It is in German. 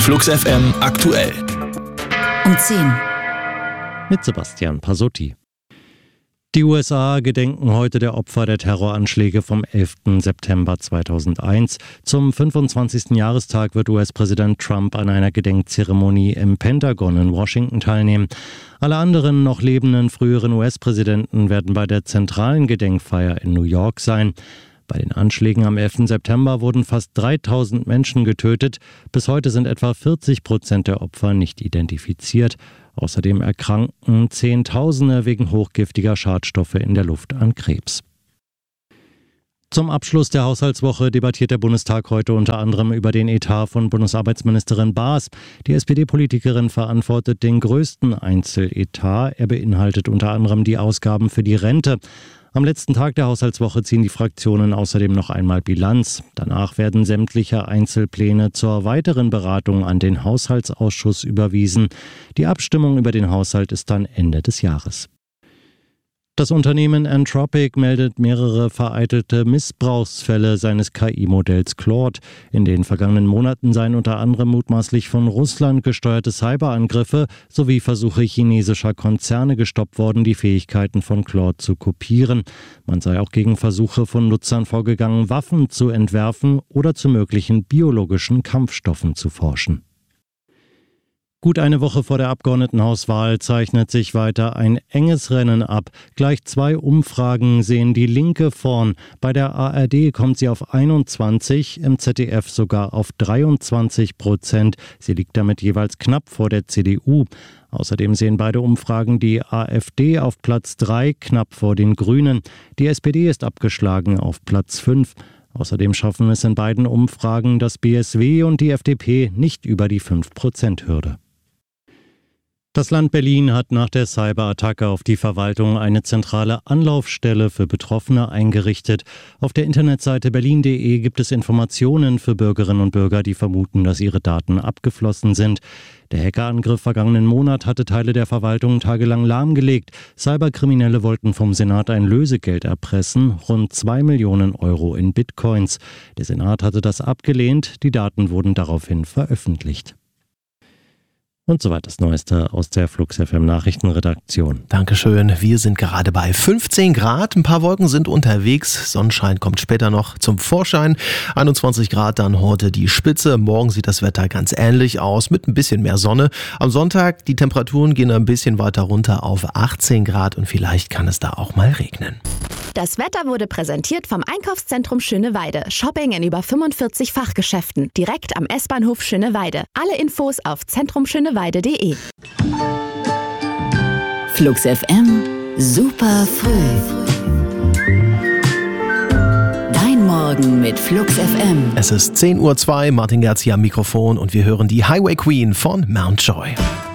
Flux FM aktuell. Um 10. Mit Sebastian Pasotti. Die USA gedenken heute der Opfer der Terroranschläge vom 11. September 2001. Zum 25. Jahrestag wird US-Präsident Trump an einer Gedenkzeremonie im Pentagon in Washington teilnehmen. Alle anderen noch lebenden früheren US-Präsidenten werden bei der zentralen Gedenkfeier in New York sein. Bei den Anschlägen am 11. September wurden fast 3000 Menschen getötet. Bis heute sind etwa 40% der Opfer nicht identifiziert. Außerdem erkranken Zehntausende wegen hochgiftiger Schadstoffe in der Luft an Krebs. Zum Abschluss der Haushaltswoche debattiert der Bundestag heute unter anderem über den Etat von Bundesarbeitsministerin Baas. Die SPD-Politikerin verantwortet den größten Einzeletat. Er beinhaltet unter anderem die Ausgaben für die Rente. Am letzten Tag der Haushaltswoche ziehen die Fraktionen außerdem noch einmal Bilanz. Danach werden sämtliche Einzelpläne zur weiteren Beratung an den Haushaltsausschuss überwiesen. Die Abstimmung über den Haushalt ist dann Ende des Jahres. Das Unternehmen Anthropic meldet mehrere vereitelte Missbrauchsfälle seines KI-Modells Claude. In den vergangenen Monaten seien unter anderem mutmaßlich von Russland gesteuerte Cyberangriffe sowie Versuche chinesischer Konzerne gestoppt worden, die Fähigkeiten von Claude zu kopieren. Man sei auch gegen Versuche von Nutzern vorgegangen, Waffen zu entwerfen oder zu möglichen biologischen Kampfstoffen zu forschen. Gut eine Woche vor der Abgeordnetenhauswahl zeichnet sich weiter ein enges Rennen ab. Gleich 2 Umfragen sehen die Linke vorn. Bei der ARD kommt sie auf 21, im ZDF sogar auf 23%. Sie liegt damit jeweils knapp vor der CDU. Außerdem sehen beide Umfragen die AfD auf Platz 3, knapp vor den Grünen. Die SPD ist abgeschlagen auf Platz 5. Außerdem schaffen es in beiden Umfragen das BSW und die FDP nicht über die 5%-Hürde. Das Land Berlin hat nach der Cyberattacke auf die Verwaltung eine zentrale Anlaufstelle für Betroffene eingerichtet. Auf der Internetseite berlin.de gibt es Informationen für Bürgerinnen und Bürger, die vermuten, dass ihre Daten abgeflossen sind. Der Hackerangriff vergangenen Monat hatte Teile der Verwaltung tagelang lahmgelegt. Cyberkriminelle wollten vom Senat ein Lösegeld erpressen, rund 2 Millionen Euro in Bitcoins. Der Senat hatte das abgelehnt, die Daten wurden daraufhin veröffentlicht. Und soweit das Neueste aus der Flux FM Nachrichtenredaktion. Dankeschön. Wir sind gerade bei 15 Grad. Ein paar Wolken sind unterwegs. Sonnenschein kommt später noch zum Vorschein. 21 Grad dann heute die Spitze. Morgen sieht das Wetter ganz ähnlich aus mit ein bisschen mehr Sonne. Am Sonntag die Temperaturen gehen ein bisschen weiter runter auf 18 Grad und vielleicht kann es da auch mal regnen. Das Wetter wurde präsentiert vom Einkaufszentrum Schöneweide. Shopping in über 45 Fachgeschäften. Direkt am S-Bahnhof Schöneweide. Alle Infos auf zentrumschöneweide.de. Flux FM, super früh. Dein Morgen mit Flux FM. Es ist 10:02 Uhr, Martin Gerz hier am Mikrofon und wir hören die Highway Queen von Mount Joy.